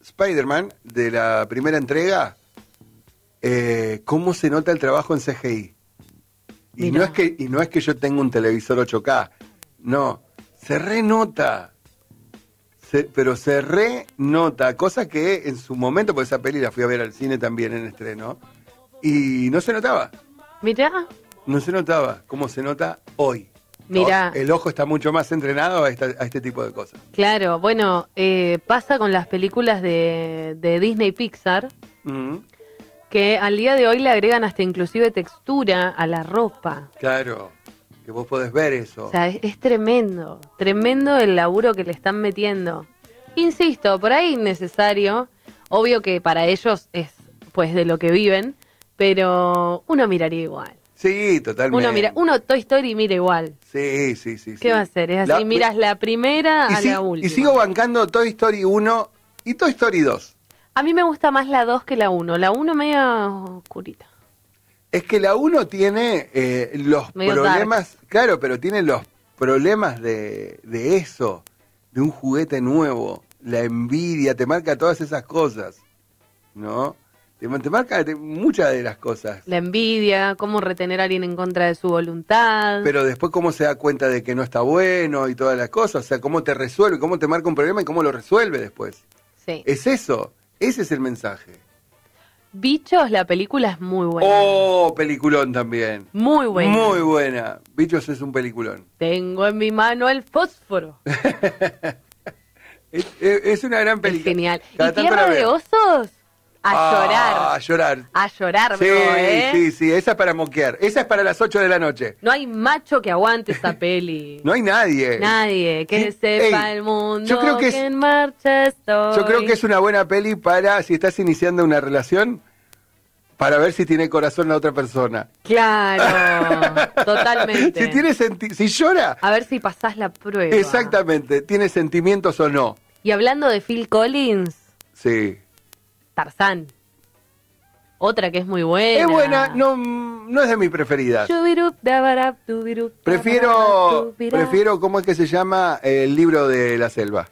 Spider-Man, de la primera entrega, cómo se nota el trabajo en CGI. Y no es que yo tenga un televisor 8K, no, se renota. Pero se renota, cosa que en su momento, porque esa peli la fui a ver al cine también en estreno, y no se notaba. Mirá. No se notaba como se nota hoy. Mirá. El ojo está mucho más entrenado a este tipo de cosas. Claro, bueno, pasa con las películas de Disney Pixar, que al día de hoy le agregan hasta inclusive textura a la ropa. Claro, que vos podés ver eso. O sea, es tremendo, tremendo el laburo que le están metiendo. Insisto, por ahí innecesario, obvio que para ellos es pues de lo que viven, pero uno miraría igual. Sí, totalmente. Uno Toy Story mira igual. Sí. ¿Qué va a hacer? Es así, miras la primera a la última. Y sigo bancando Toy Story 1 y Toy Story 2. A mí me gusta más la 2 que la 1. La 1 media oscurita. Es que la 1 tiene los medio problemas, dark. claro, pero tiene los problemas de eso, de un juguete nuevo, la envidia, te marca todas esas cosas, ¿no? Te marca muchas de las cosas. La envidia, cómo retener a alguien en contra de su voluntad. Pero después cómo se da cuenta de que no está bueno y todas las cosas, o sea, cómo te resuelve, cómo te marca un problema y cómo lo resuelve después. Sí. Es eso, ese es el mensaje. Bichos, la película es muy buena. Oh, peliculón también. Muy buena. Muy buena. Bichos es un peliculón. Tengo en mi mano el fósforo. Es una gran película. Es genial. Cada ¿Y tanto Tierra la de veo. Osos? A llorar. A llorar. Sí, esa es para moquear. Esa es para las 8 de la noche. No hay macho que aguante esa peli. No hay nadie. Nadie, que Sí. sepa Ey, el mundo yo creo que en marcha estoy. Yo creo que es una buena peli para, si estás iniciando una relación, para ver si tiene corazón la otra persona. Claro, totalmente. Si llora, A ver si pasás la prueba. exactamente, tiene sentimientos o no. Y hablando de Phil Collins, Sí. Tarzán. Otra que es muy buena. Es buena, no es de mis preferidas. Prefiero, ¿cómo es que se llama? El libro de la selva.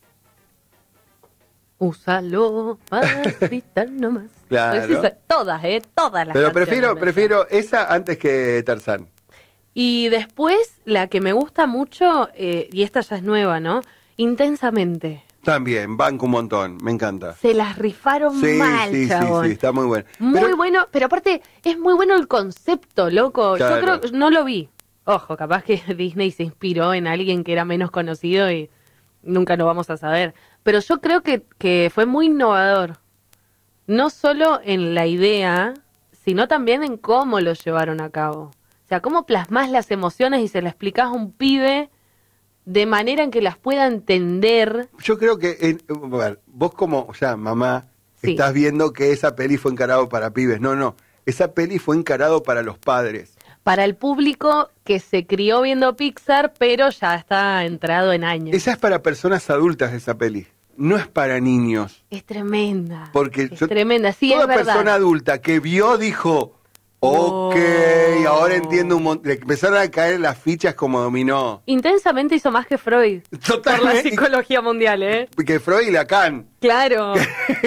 Úsalo, pasita nomás. Claro. Pues todas las Pero canciones. prefiero esa antes que Tarzán. Y después, la que me gusta mucho, y esta ya es nueva, ¿no? Intensamente. También, banco un montón, me encanta. Se las rifaron mal, chabón. Sí, está muy bueno. Muy bueno, pero aparte es muy bueno el concepto, loco. Claro. Yo creo que no lo vi. Ojo, capaz que Disney se inspiró en alguien que era menos conocido y nunca lo vamos a saber. Pero yo creo que fue muy innovador. No solo en la idea, sino también en cómo lo llevaron a cabo. O sea, cómo plasmás las emociones y se las explicás a un pibe de manera en que las pueda entender. Yo creo que, bueno, vos como, mamá, Sí. estás viendo que esa peli fue encarado para pibes. No, esa peli fue encarado para los padres. Para el público que se crió viendo Pixar, pero ya está entrado en años. Esa es para personas adultas, esa peli. No es para niños. Es tremenda. Porque es tremenda, sí, toda es verdad. persona adulta que vio dijo, ok, ahora entiendo un montón. Le empezaron a caer las fichas como dominó. Intensamente hizo más que Freud. Totalmente. Por la psicología mundial, ¿eh? Que Freud y Lacan. Claro.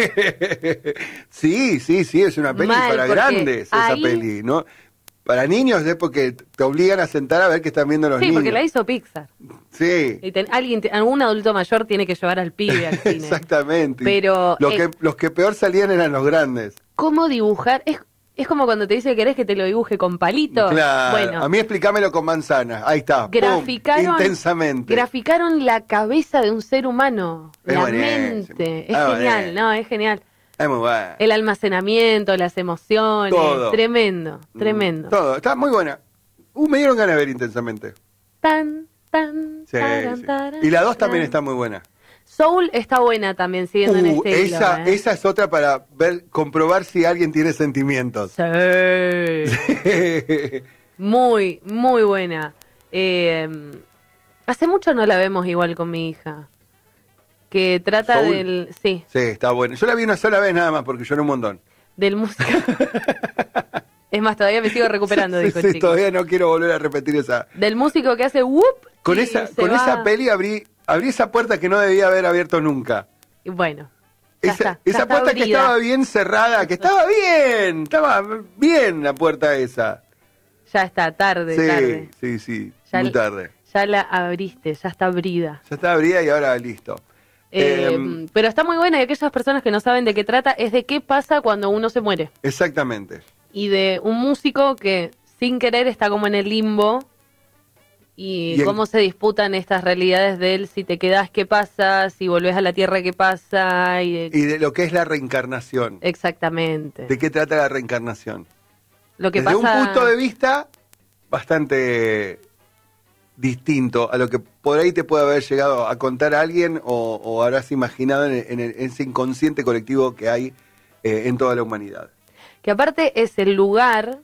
Sí, es una peli Mal, para porque grandes, esa ahí- peli, ¿no? Para niños es porque te obligan a sentar a ver qué están viendo los Sí, niños. porque la hizo Pixar. Sí, Y algún adulto mayor tiene que llevar al pibe al cine. exactamente. Pero, los que peor salían eran los grandes. ¿cómo dibujar? Es como cuando te dice que querés que te lo dibuje con palitos. Claro, Bueno, a mí explícamelo con manzanas. Ahí está. ¡Pum! graficaron Intensamente. Graficaron la cabeza de un ser humano. Es la buenísimo. mente. Es Ah, genial, buenísimo. no, es genial. Es muy bueno. El almacenamiento, las emociones. Todo. Tremendo, tremendo. Todo, está muy buena. Me dieron ganas de ver intensamente. Tan, Sí, taran, sí. taran, Y la 2 también taran. está muy buena. Soul está buena también, siguiendo en este hilo, esa es otra para comprobar si alguien tiene sentimientos. Sí. Muy, muy buena. Hace mucho no la vemos igual con mi hija. Que trata ¿Soul? del... Sí, Sí, está buena. Yo la vi una sola vez nada más porque lloré un montón. del músico. Es más, todavía me sigo recuperando, dijo el Sí, chico. todavía no quiero volver a repetir esa. Del músico que hace whoop. Con y esa se va. peli abrí esa puerta que no debía haber abierto nunca. Y bueno, esa puerta que estaba bien cerrada, que estaba bien la puerta esa. Ya está, tarde. Sí, muy tarde. Ya la abriste, ya está abrida. Ya está abrida y ahora listo. Pero está muy buena, y aquellas personas que no saben de qué trata, es de qué pasa cuando uno se muere. Exactamente. Y de un músico que sin querer está como en el limbo, y cómo se disputan estas realidades de él, si te quedás, qué pasa, si volvés a la tierra, qué pasa. Y de lo que es la reencarnación. Exactamente. ¿De qué trata la reencarnación? Lo que Desde pasa... un punto de vista bastante distinto a lo que por ahí te puede haber llegado a contar alguien o habrás imaginado en ese inconsciente colectivo que hay en toda la humanidad. Que aparte es el lugar,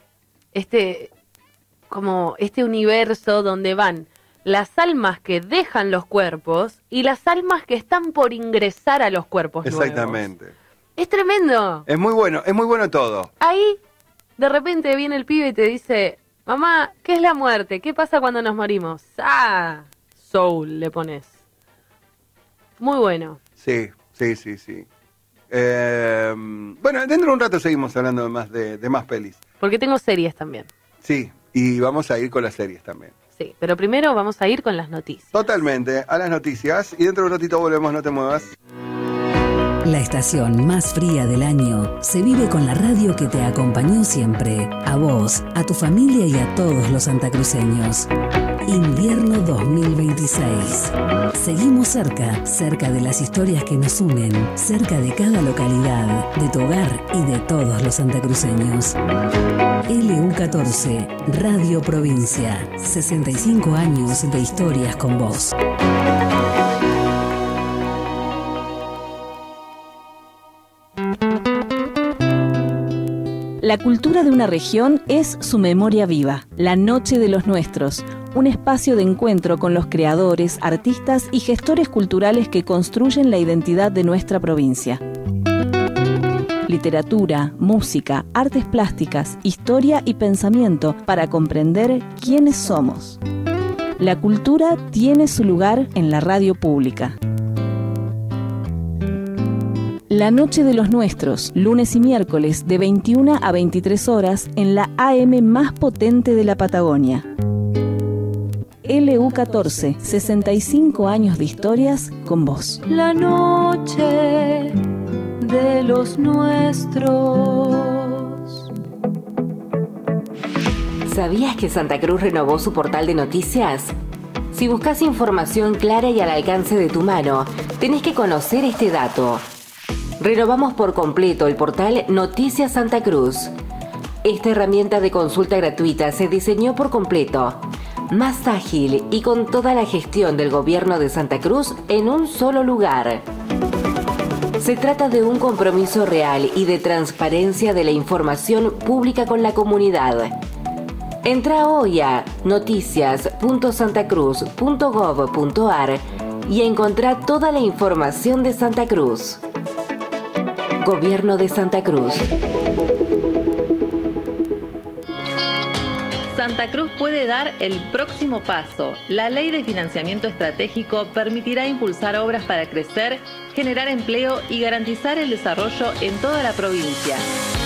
como este universo donde van las almas que dejan los cuerpos y las almas que están por ingresar a los cuerpos Exactamente. nuevos. Es tremendo. Es muy bueno todo. Ahí, de repente viene el pibe y te dice, mamá, ¿qué es la muerte? ¿Qué pasa cuando nos morimos? Ah, soul le pones. Muy bueno. Sí. Bueno, dentro de un rato seguimos hablando de más pelis. Porque tengo series también. Sí, y vamos a ir con las series también. Sí, pero primero vamos a ir con las noticias. Totalmente, a las noticias. Y dentro de un ratito volvemos, no te muevas. La estación más fría del año se vive con la radio que te acompañó siempre. A vos, a tu familia y a todos los santacruceños. Invierno 2026. Seguimos cerca de las historias que nos unen, cerca de cada localidad, de tu hogar y de todos los santacruceños. LU14, Radio Provincia. 65 años de historias con vos. La cultura de una región es su memoria viva. La Noche de los Nuestros, un espacio de encuentro con los creadores, artistas y gestores culturales que construyen la identidad de nuestra provincia. Literatura, música, artes plásticas, historia y pensamiento para comprender quiénes somos. La cultura tiene su lugar en la radio pública. La Noche de los Nuestros, lunes y miércoles de 21 a 23 horas en la AM más potente de la Patagonia. LU14, 65 años de historias con vos. La Noche de los Nuestros. ¿Sabías que Santa Cruz renovó su portal de noticias? Si buscas información clara y al alcance de tu mano, tenés que conocer este dato. Renovamos por completo el portal Noticias Santa Cruz. Esta herramienta de consulta gratuita se diseñó por completo, más ágil y con toda la gestión del gobierno de Santa Cruz en un solo lugar. Se trata de un compromiso real y de transparencia de la información pública con la comunidad. Entra hoy a noticias.santacruz.gov.ar y encontrá toda la información de Santa Cruz. Gobierno de Santa Cruz. Santa Cruz puede dar el próximo paso. La Ley de Financiamiento Estratégico permitirá impulsar obras para crecer, generar empleo y garantizar el desarrollo en toda la provincia.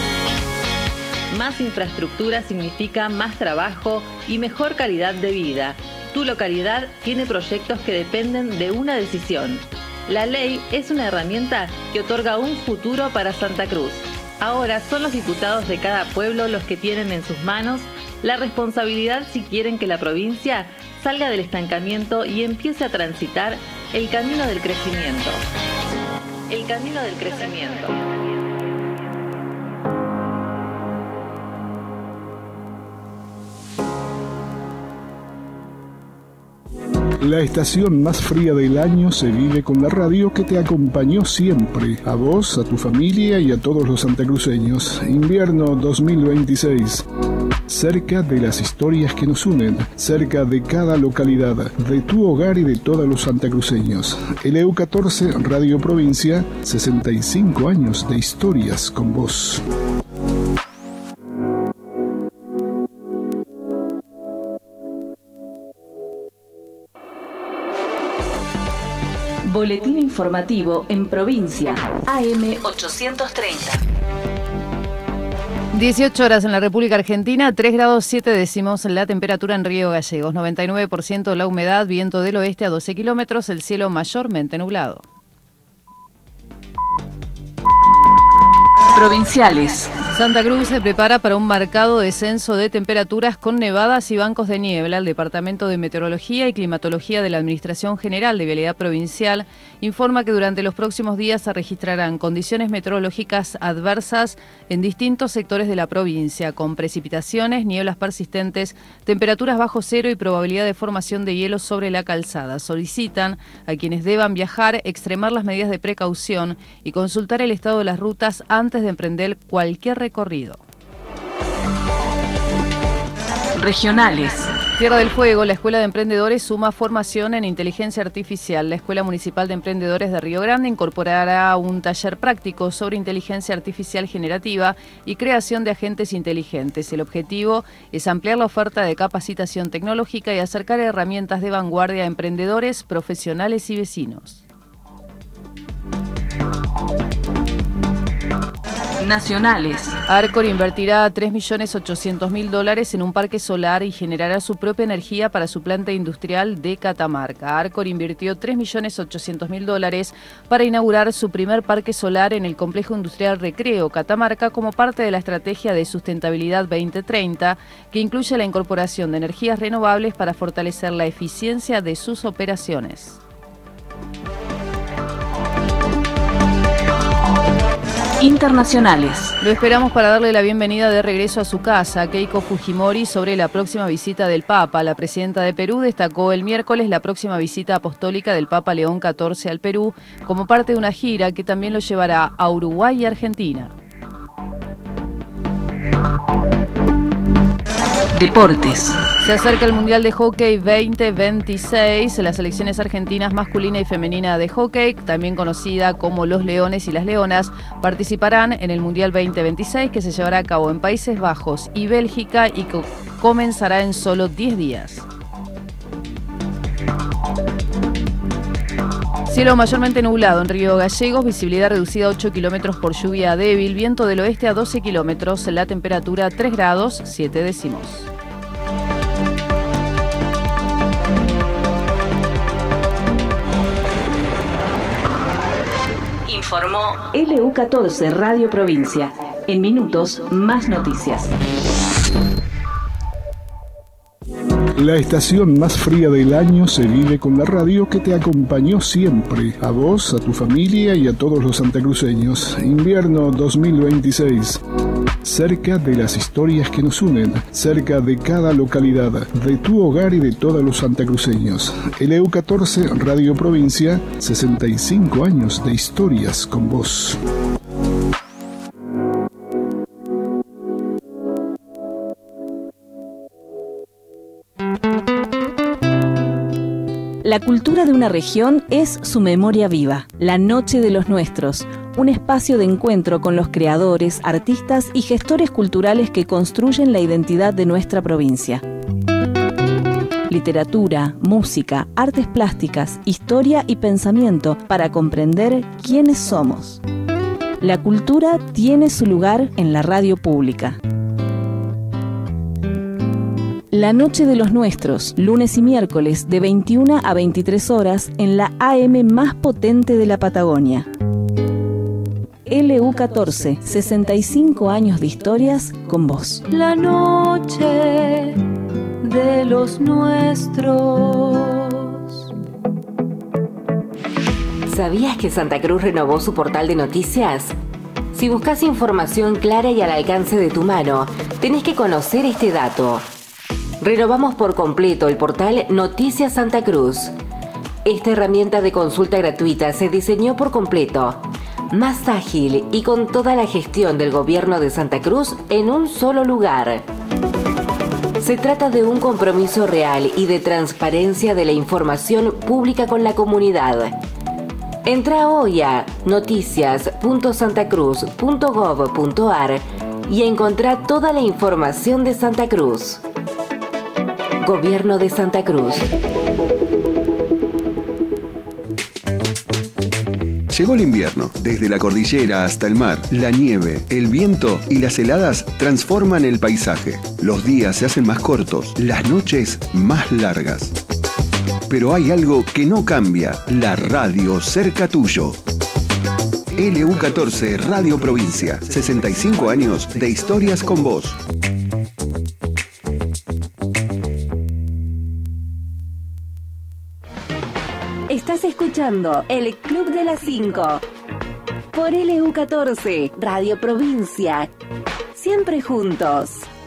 Más infraestructura significa más trabajo y mejor calidad de vida. Tu localidad tiene proyectos que dependen de una decisión. La ley es una herramienta que otorga un futuro para Santa Cruz. Ahora son los diputados de cada pueblo los que tienen en sus manos la responsabilidad si quieren que la provincia salga del estancamiento y empiece a transitar el camino del crecimiento. El camino del crecimiento. La estación más fría del año se vive con la radio que te acompañó siempre. A vos, a tu familia y a todos los santacruceños. Invierno 2026. Cerca de las historias que nos unen, cerca de cada localidad, de tu hogar y de todos los santacruceños. LU14, Radio Provincia, 65 años de historias con vos. Boletín informativo en provincia. AM 830. 18 horas en la República Argentina, 3 grados 7 décimos la temperatura en Río Gallegos, 99% la humedad, viento del oeste a 12 kilómetros, el cielo mayormente nublado. Provinciales. Santa Cruz se prepara para un marcado descenso de temperaturas con nevadas y bancos de niebla. El Departamento de Meteorología y Climatología de la Administración General de Vialidad Provincial informa que durante los próximos días se registrarán condiciones meteorológicas adversas en distintos sectores de la provincia, con precipitaciones, nieblas persistentes, temperaturas bajo cero y probabilidad de formación de hielo sobre la calzada. Solicitan a quienes deban viajar extremar las medidas de precaución y consultar el estado de las rutas antes de emprender cualquier recorrido. Regionales. Tierra del Fuego, la Escuela de Emprendedores suma formación en inteligencia artificial. La Escuela Municipal de Emprendedores de Río Grande incorporará un taller práctico sobre inteligencia artificial generativa y creación de agentes inteligentes. El objetivo es ampliar la oferta de capacitación tecnológica y acercar herramientas de vanguardia a emprendedores, profesionales y vecinos. Nacionales. Arcor invertirá $3.800.000 en un parque solar y generará su propia energía para su planta industrial de Catamarca. Arcor invirtió $3.800.000 para inaugurar su primer parque solar en el complejo industrial Recreo Catamarca como parte de la estrategia de sustentabilidad 2030, que incluye la incorporación de energías renovables para fortalecer la eficiencia de sus operaciones. Internacionales. Lo esperamos para darle la bienvenida de regreso a su casa a Keiko Fujimori sobre la próxima visita del Papa. La presidenta de Perú destacó el miércoles la próxima visita apostólica del Papa León XIV al Perú como parte de una gira que también lo llevará a Uruguay y Argentina. Deportes. Se acerca el Mundial de Hockey 2026. Las selecciones argentinas masculina y femenina de hockey, también conocida como los Leones y las Leonas, participarán en el Mundial 2026 que se llevará a cabo en Países Bajos y Bélgica y que comenzará en solo 10 días. Cielo mayormente nublado en Río Gallegos, visibilidad reducida a 8 kilómetros por lluvia débil, viento del oeste a 12 kilómetros, la temperatura 3 grados 7 décimos. Informó LU14 Radio Provincia. En minutos, más noticias. La estación más fría del año se vive con la radio que te acompañó siempre, a vos, a tu familia y a todos los santacruceños. Invierno 2026. Cerca de las historias que nos unen, cerca de cada localidad, de tu hogar y de todos los santacruceños. LU14 Radio Provincia, 65 años de historias con vos. La cultura de una región es su memoria viva. La Noche de los Nuestros, un espacio de encuentro con los creadores, artistas y gestores culturales que construyen la identidad de nuestra provincia. Literatura, música, artes plásticas, historia y pensamiento para comprender quiénes somos. La cultura tiene su lugar en la radio pública. La Noche de los Nuestros, lunes y miércoles de 21 a 23 horas en la AM más potente de la Patagonia. LU14, 65 años de historias con vos. La noche de los nuestros. ¿Sabías que Santa Cruz renovó su portal de noticias? Si buscas información clara y al alcance de tu mano, tenés que conocer este dato. Renovamos por completo el portal Noticias Santa Cruz. Esta herramienta de consulta gratuita se diseñó por completo, más ágil y con toda la gestión del gobierno de Santa Cruz en un solo lugar. Se trata de un compromiso real y de transparencia de la información pública con la comunidad. Entra hoy a noticias.santacruz.gov.ar y encontrá toda la información de Santa Cruz. Gobierno de Santa Cruz. Llegó el invierno. Desde la cordillera hasta el mar, la nieve, el viento y las heladas transforman el paisaje. Los días se hacen más cortos, las noches más largas. Pero hay algo que no cambia, la radio cerca tuyo. LU14 Radio Provincia, 65 años de historias con vos. Estás escuchando El Club de las 5 por LU14 Radio Provincia. Siempre juntos.